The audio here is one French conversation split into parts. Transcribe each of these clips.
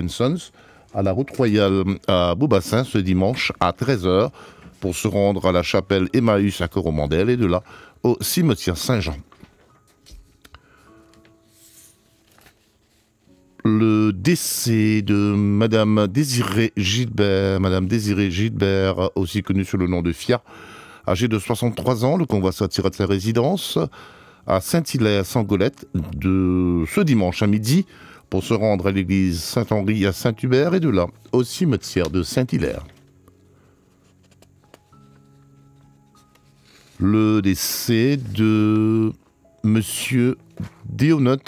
Sons, à la route royale à Beaubassin ce dimanche à 13h pour se rendre à la chapelle Emmaüs à Coromandel et de là au cimetière Saint-Jean. Le décès de Madame Désirée Gilbert, aussi connue sous le nom de Fia, âgée de 63 ans, le convoi sortira de sa résidence à Saint-Hilaire-Sangolette de ce dimanche à midi pour se rendre à l'église Saint-Henri à Saint-Hubert et de là au cimetière de Saint-Hilaire. Le décès de Monsieur Deonut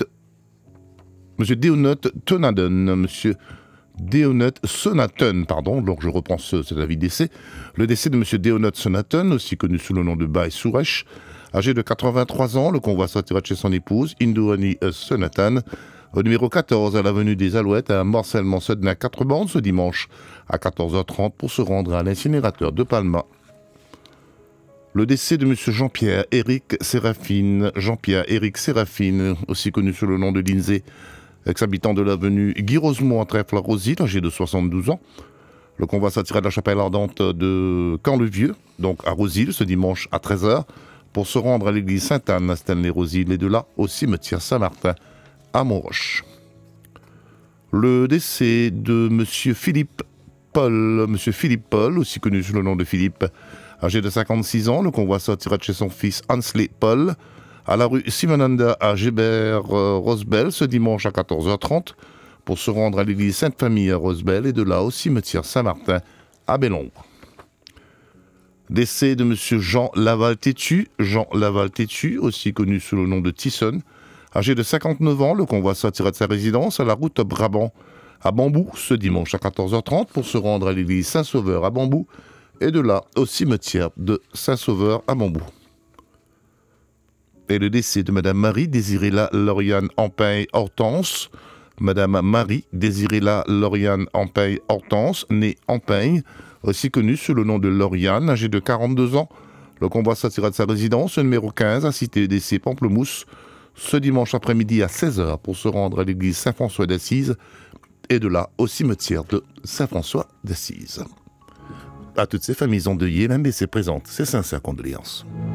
Sonaton, donc je reprends cet avis décès. Le décès de Monsieur Deonut Sonaton, aussi connu sous le nom de Baï Souresh, âgé de 83 ans, le convoi sortira de chez son épouse, Indouani Sonatan, au numéro 14 à l'avenue des Alouettes à Morcellement-Sudden à 4 bandes ce dimanche à 14h30 pour se rendre à l'incinérateur de Palma. Le décès de M. Jean-Pierre-Éric Séraphine, aussi connu sous le nom de Lindsay, ex-habitant de l'avenue Guy Rosemont à Trèfle-Rosille, âgé de 72 ans. Le convoi sortira de la chapelle ardente de Camp-le-Vieux, donc à Rosille, ce dimanche à 13h, pour se rendre à l'église Sainte-Anne à Stanley-Rosille et de là au cimetière Saint-Martin à Montroche. Le décès de M. Philippe Paul, aussi connu sous le nom de Philippe, âgé de 56 ans, le convoi sortira de chez son fils Hansley Paul, à la rue Simonanda à Gébert-Rosebel ce dimanche à 14h30 pour se rendre à l'église Sainte-Famille à Rosebel et de là au cimetière Saint-Martin à Bellombre. Décès de M. Jean Laval-Tétu, aussi connu sous le nom de Tisson, âgé de 59 ans, le convoi sortira de sa résidence à la route Brabant à Bambou ce dimanche à 14h30 pour se rendre à l'église Saint-Sauveur à Bambou et de là au cimetière de Saint-Sauveur à Bambou. Et le décès de Madame Marie-Désirella Lauriane Ampeigne-Hortense, Hortense, née Ampeigne, aussi connue sous le nom de Lauriane, âgée de 42 ans. Le convoi sortira de sa résidence, numéro 15, à Cité d'Essai Pamplemousse, ce dimanche après-midi à 16h pour se rendre à l'église Saint-François d'Assise et de là au cimetière de Saint-François d'Assise. À toutes ces familles endeuillées, la messe est présente ses sincères condoléances.